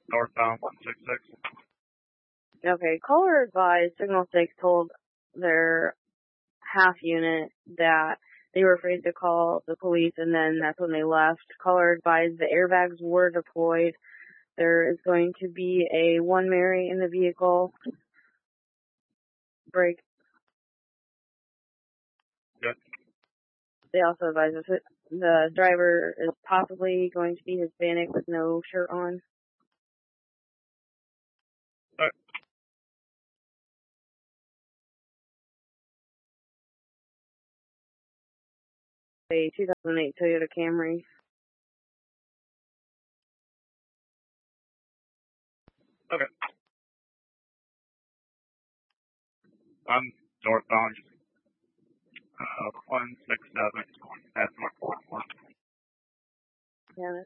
Northbound 166. Okay, caller advised Signal 6 told their half unit that they were afraid to call the police, and then that's when they left. Caller advised the airbags were deployed. There is going to be a 1 Mary in the vehicle. Break. Good. They also advised us that the driver is possibly going to be Hispanic with no shirt on. All right. A 2008 Toyota Camry. Okay. I'm northbound 167 at North 4. Yeah.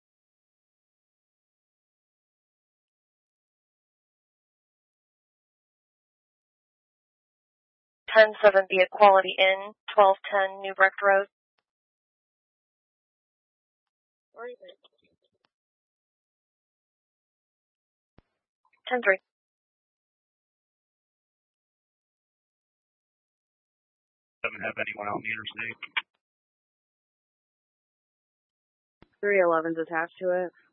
10-7 be Equality Inn, 1210 New Breck Road. Where are you at? 10-3. Doesn't have anyone out in the interstate. 311's attached to it.